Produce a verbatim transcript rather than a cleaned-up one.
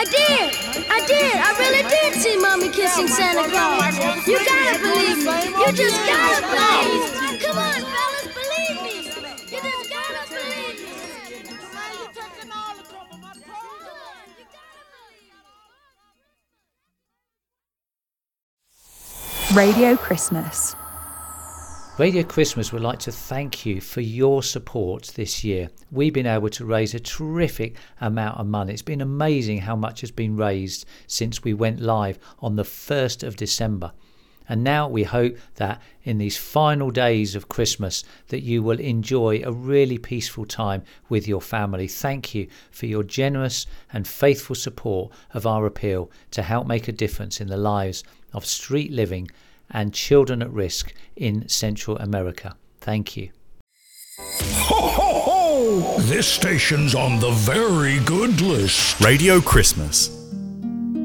did. I did. I really did see Mommy kissing Santa Claus. You gotta believe me. You just gotta believe. Come on, fellas, believe me. You just gotta believe me. Radio Christmas. Radio Christmas would like to thank you for your support this year. We've been able to raise a terrific amount of money. It's been amazing how much has been raised since we went live on the first of December. And now we hope that in these final days of Christmas that you will enjoy a really peaceful time with your family. Thank you for your generous and faithful support of our appeal to help make a difference in the lives of street living and children at risk in Central America. Thank you. Ho, ho, ho! This station's on the very good list. Radio Christmas.